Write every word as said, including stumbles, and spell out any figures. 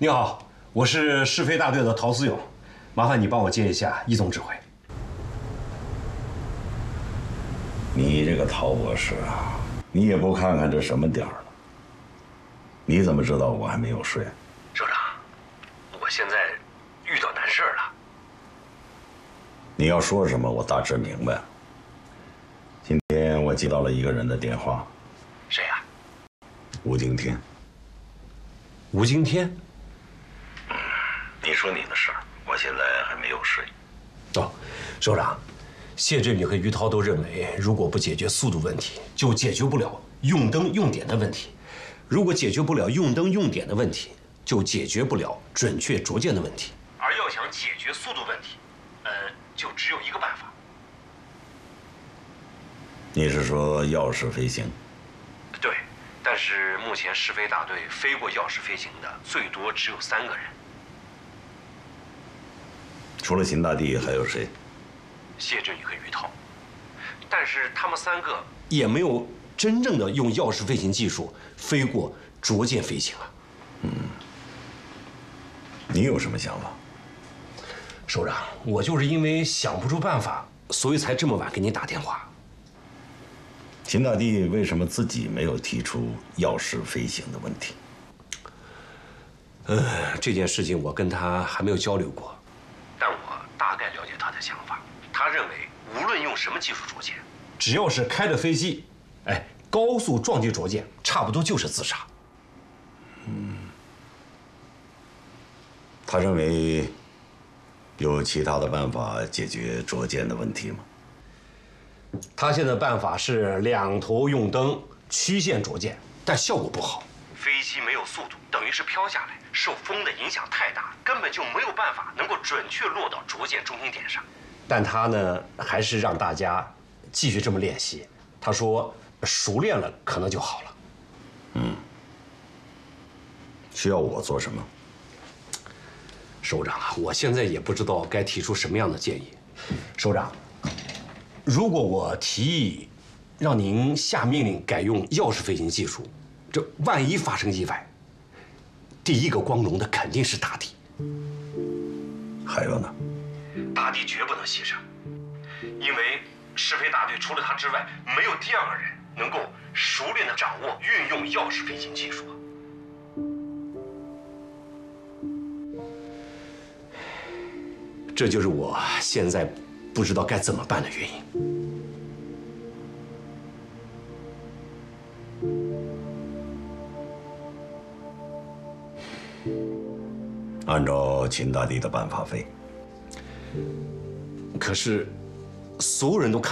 你好，我是是非大队的陶思勇，麻烦你帮我接一下易总指挥。 你这个陶博士啊，你也不看看这什么点儿了？你怎么知道我还没有睡？ 首长，我现在遇到难事了。 你要说什么，我大致明白。今天我接到了一个人的电话。 谁呀？ 吴京天。 吴京天？ 嗯，你说你的事儿，我现在还没有睡。 哦，首长，谢振宇和于涛都认为，如果不解决速度问题，就解决不了用灯用点的问题；如果解决不了用灯用点的问题，就解决不了准确着舰的问题。而要想解决速度问题，呃，就只有一个办法。 你是说钥匙飞行？ 对，但是目前试飞大队飞过钥匙飞行的最多只有三个人。 除了秦大帝还有谁？ 谢振宇和于涛，但是他们三个也没有真正的用钥匙飞行技术飞过着舰飞行啊。 嗯，你有什么想法？ 首长，我就是因为想不出办法，所以才这么晚给你打电话。 秦大帝为什么自己没有提出钥匙飞行的问题？ 呃，这件事情我跟他还没有交流过，但我大概了解他的想法。他认为，无论用什么技术着舰，只要是开着飞机，哎，高速撞击着舰，差不多就是自杀。 嗯，他认为有其他的办法解决着舰的问题吗？ 他现在办法是两头用灯，曲线着舰，但效果不好。飞机没有速度，等于是飘下来，受风的影响太大，根本就没有办法能够准确落到着舰中心点上。但他呢，还是让大家继续这么练习。他说，熟练了可能就好了。 嗯，需要我做什么？ 首长啊，我现在也不知道该提出什么样的建议。首长，如果我提议让您下命令改用钥匙飞行技术，这万一发生意外，第一个光荣的肯定是大帝。 还有呢？ 大帝绝不能牺牲，因为试飞大队除了他之外，没有第二个人能够熟练地掌握运用钥匙飞行技术。这就是我现在不知道该怎么办的原因。 按照秦大帝的办法飞。 可是，所有人都看。